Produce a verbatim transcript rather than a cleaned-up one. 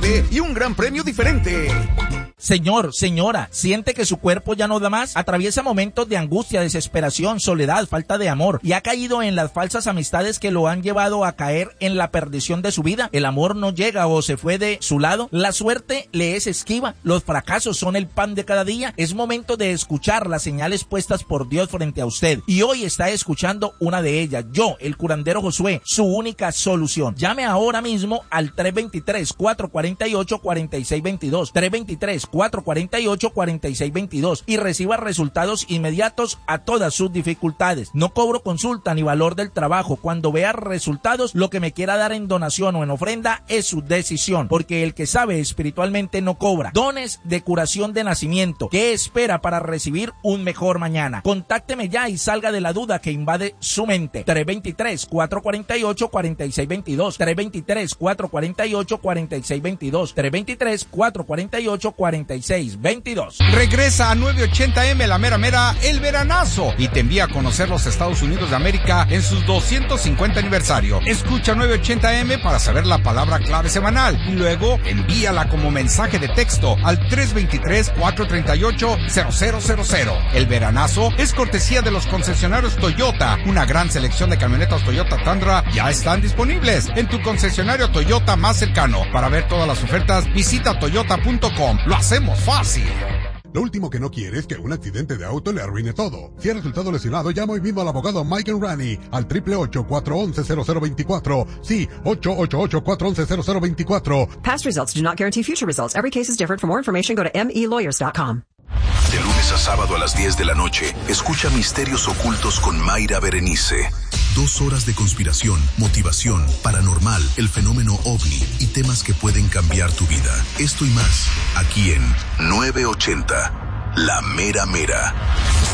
nueve y un gran premio diferente. Señor, señora, ¿siente que su cuerpo ya no da más? ¿Atraviesa momentos de angustia, desesperación, soledad, falta de amor y ha caído en las falsas amistades que lo han llevado a caer en la perdición de su vida? ¿El amor no llega o se fue de su lado? ¿La suerte le es esquiva? ¿Los fracasos son el pan de cada día? Es momento de escuchar las señales puestas por Dios frente a usted y hoy está escuchando una de ellas. Yo, el curandero Josué, su única solución. Llame ahora mismo al tres dos tres, cuatro cuatro ocho, cuatro seis dos dos, tres dos tres, cuatro cuatro ocho, cuatro seis dos dos y reciba resultados inmediatos a todas sus dificultades. No cobro consulta ni valor del trabajo. Cuando vea resultados, lo que me quiera dar en donación o en ofrenda es su decisión, porque el que sabe espiritualmente no cobra. Dones de curación de nacimiento. ¿Qué espera para recibir un mejor mañana? Contácteme ya y salga de la duda que invade su mente. tres dos tres, cuatro cuatro ocho, cuatro seis dos dos, tres dos tres, cuatro cuatro ocho, cuatro seis dos dos, tres dos tres, cuatro cuatro ocho, cuatro seis dos dos. Regresa a nueve ochenta eme La Mera Mera el veranazo y te envía a conocer los Estados Unidos de América en sus doscientos cincuenta aniversario. Escucha nueve ochenta eme para saber la palabra clave semanal y luego envíala como mensaje de texto al tres dos tres, cuatro tres ocho, cero cero cero cero. El veranazo es cortesía de los concesionarios Toyota. Una gran selección de camionetas Toyota Tundra ya están disponibles en tu concesionario Toyota más cercano. Para ver todas las ofertas, visita toyota punto com. Lo hacemos fácil. Lo último que no quiere es que un accidente de auto le arruine todo. Si ha resultado lesionado, llama hoy mismo al abogado Mike Enrani al triple ocho, cuatro once, cero cero veinticuatro. Sí, ocho ocho ocho, cuatro once, cero cero veinticuatro. Past results do not guarantee future results. Every case is different. For more information, go to m e lawyers dot com. De lunes a sábado a las diez de la noche, escucha Misterios Ocultos con Mayra Berenice. Dos horas de conspiración, motivación, paranormal, el fenómeno ovni y temas que pueden cambiar tu vida. Esto y más, aquí en nueve ochenta, La Mera Mera.